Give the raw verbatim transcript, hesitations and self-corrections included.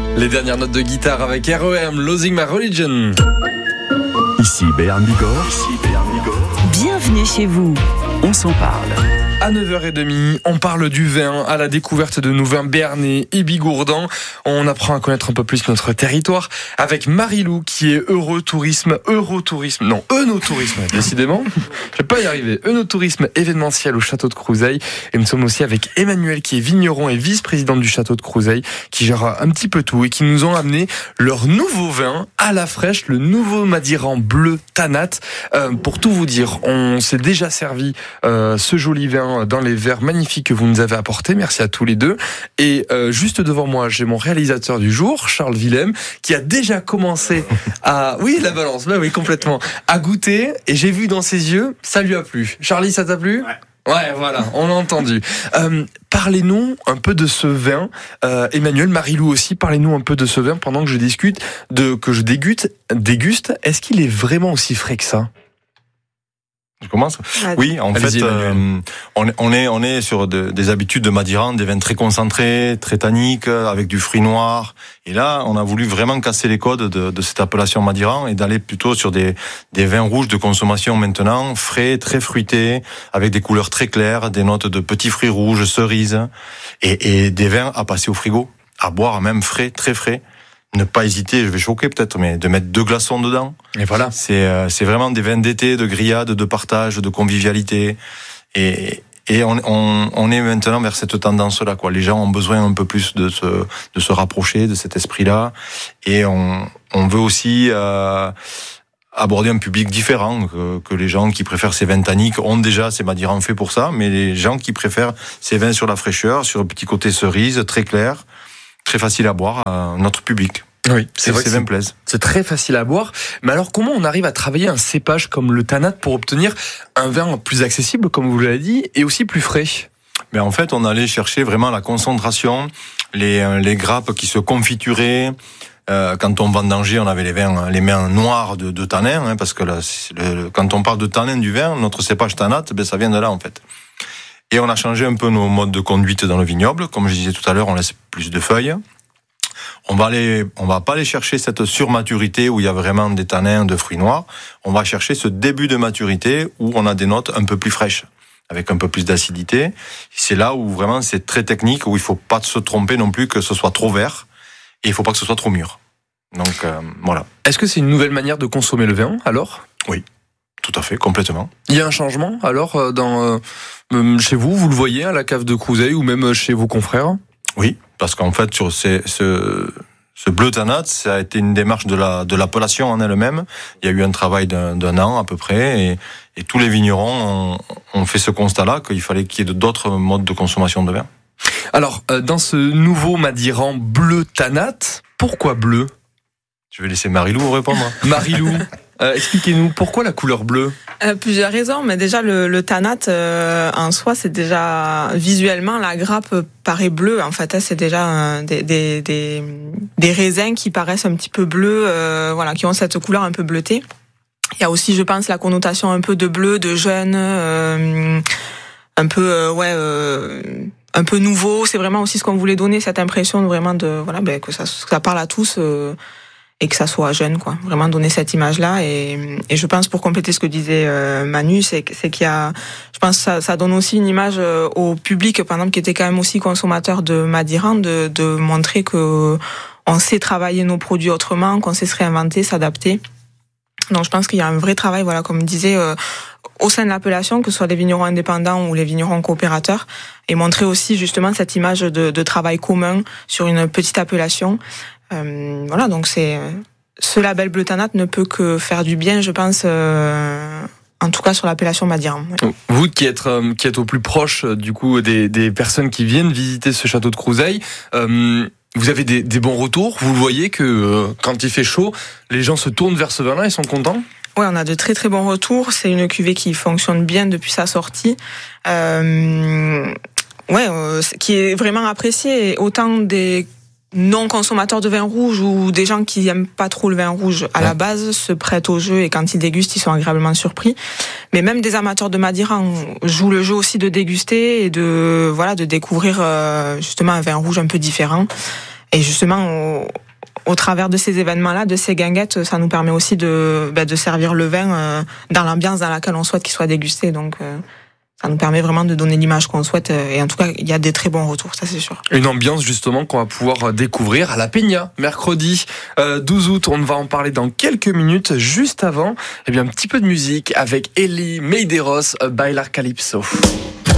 Les dernières notes de guitare avec R E M, Losing My Religion. Ici Béarn Bigorre. Ici Béarn Bigorre. Bienvenue chez vous. On s'en parle. À neuf heures trente, on parle du vin, à la découverte de nos vins béarnais et bigourdans. On apprend à connaître un peu plus notre territoire avec Marie-Lou qui est Eurotourisme, Eurotourisme, non, Eunotourisme, décidément. Je vais pas y arriver. Eunotourisme événementiel au château de Crouseille. Et nous sommes aussi avec Emmanuel qui est vigneron et vice-président du château de Crouseille, qui gère un petit peu tout et qui nous ont amené leur nouveau vin à la fraîche, le nouveau Madiran bleu Tanat. Euh, pour tout vous dire, on s'est déjà servi euh, ce joli vin dans les verres magnifiques que vous nous avez apportés. Merci à tous les deux. Et euh, juste devant moi, j'ai mon réalisateur du jour, Charles Willem, qui a déjà commencé à... Oui, la balance, bah oui, complètement. À goûter. Et j'ai vu dans ses yeux, ça lui a plu. Charlie, ça t'a plu ? Ouais. Ouais, voilà, on l'a entendu. Euh, parlez-nous un peu de ce vin. Euh, Emmanuel, Marie-Lou aussi, parlez-nous un peu de ce vin pendant que je discute, de, que je déguste. déguste. Est-ce qu'il est vraiment aussi frais que ça ? Je commence. Oui, en Allez-y, fait, euh, on, on est on est sur de, des habitudes de Madiran, des vins très concentrés, très tanniques, avec du fruit noir. Et là, on a voulu vraiment casser les codes de, de cette appellation Madiran et d'aller plutôt sur des des vins rouges de consommation maintenant, frais, très fruités, avec des couleurs très claires, des notes de petits fruits rouges, cerises, et, et des vins à passer au frigo, à boire même frais, très frais. Ne pas hésiter, je vais choquer peut-être, mais de mettre deux glaçons dedans. Et voilà. C'est euh, c'est vraiment des vins d'été, de grillade, de partage, de convivialité. Et et on on on est maintenant vers cette tendance-là, quoi. Les gens ont besoin un peu plus de se de se rapprocher de cet esprit-là. Et on on veut aussi euh, aborder un public différent que, que les gens qui préfèrent ces vins tanniques ont déjà, c'est Madiran fait pour ça, mais les gens qui préfèrent ces vins sur la fraîcheur, sur le petit côté cerise, très clair, très facile à boire à notre public. Oui, c'est vrai que c'est, plaise. c'est très facile à boire. Mais alors, comment on arrive à travailler un cépage comme le Tanat pour obtenir un vin plus accessible, comme vous l'avez dit, et aussi plus frais ? Mais en fait, on allait chercher vraiment la concentration, les, les grappes qui se confituraient. Euh, quand on vendangeait, on avait les vins, les mains noires de, de tanin, hein, parce que là, le, quand on parle de tanin du vin, notre cépage Tanat, ben ça vient de là en fait. Et on a changé un peu nos modes de conduite dans le vignoble. Comme je disais tout à l'heure, on laisse plus de feuilles. On va aller, on va pas aller chercher cette surmaturité où il y a vraiment des tanins de fruits noirs. On va chercher ce début de maturité où on a des notes un peu plus fraîches, avec un peu plus d'acidité. C'est là où vraiment c'est très technique, où il faut pas se tromper non plus que ce soit trop vert et il faut pas que ce soit trop mûr. Donc euh, voilà. Est-ce que c'est une nouvelle manière de consommer le vin alors ? Oui, tout à fait, complètement. Il y a un changement alors dans euh, chez vous, vous le voyez à la cave de Crouseille ou même chez vos confrères ? Oui, parce qu'en fait sur ces, ce ce bleu Tanat, ça a été une démarche de la de l'appellation en elle-même. Il y a eu un travail d'un, d'un an à peu près, et, et tous les vignerons ont, ont fait ce constat-là qu'il fallait qu'il y ait d'autres modes de consommation de vin. Alors, euh, dans ce nouveau Madiran bleu Tanat, pourquoi bleu ? Je vais laisser Marie-Lou répondre. Marie-Lou, euh, expliquez-nous pourquoi la couleur bleue ? Euh, plusieurs raisons, mais déjà le, le Tanat euh, en soi, c'est déjà visuellement la grappe paraît bleue. En fait, c'est déjà euh, des, des des des raisins qui paraissent un petit peu bleus, euh, voilà, qui ont cette couleur un peu bleutée. Il y a aussi, je pense, la connotation un peu de bleu, de jeune, euh, un peu euh, ouais. Euh, un peu nouveau. C'est vraiment aussi ce qu'on voulait donner, cette impression de vraiment de voilà, ben que ça que ça parle à tous. Euh, et que ça soit jeune, quoi. Vraiment donner cette image-là. Et, et je pense, pour compléter ce que disait euh, Manu, c'est, c'est qu'il y a, je pense que ça, ça donne aussi une image euh, au public, par exemple, qui était quand même aussi consommateur de Madiran, de, de montrer que on sait travailler nos produits autrement, qu'on sait se réinventer, s'adapter. Donc je pense qu'il y a un vrai travail, voilà, comme disait, euh, au sein de l'appellation, que ce soit les vignerons indépendants ou les vignerons coopérateurs, et montrer aussi justement cette image de, de travail commun sur une petite appellation. Euh, voilà, donc c'est ce label bleu Tanat ne peut que faire du bien, je pense, euh, en tout cas sur l'appellation Madiran. Ouais. Vous qui êtes euh, qui êtes au plus proche du coup des des personnes qui viennent visiter ce château de Crouseille, euh, vous avez des, des bons retours. Vous voyez que euh, quand il fait chaud, les gens se tournent vers ce vin-là, ils sont contents. Ouais, on a de très très bons retours. C'est une cuvée qui fonctionne bien depuis sa sortie. Euh, ouais, euh, qui est vraiment appréciée, autant des non-consommateurs de vin rouge ou des gens qui aiment pas trop le vin rouge à ouais. la base se prêtent au jeu, et quand ils dégustent, ils sont agréablement surpris. Mais même des amateurs de Madiran jouent le jeu aussi de déguster et de voilà de découvrir euh, justement un vin rouge un peu différent. et justement, au, au travers de ces événements-là, de ces guinguettes, ça nous permet aussi de, bah, de servir le vin euh, dans l'ambiance dans laquelle on souhaite qu'il soit dégusté. Donc, euh, ça nous permet vraiment de donner l'image qu'on souhaite. Et en tout cas, il y a des très bons retours, ça c'est sûr. Une ambiance justement qu'on va pouvoir découvrir à la Peña, mercredi euh, douze août. On va en parler dans quelques minutes. Juste avant, eh bien, un petit peu de musique avec Eli Medeiros, Bailar Calypso.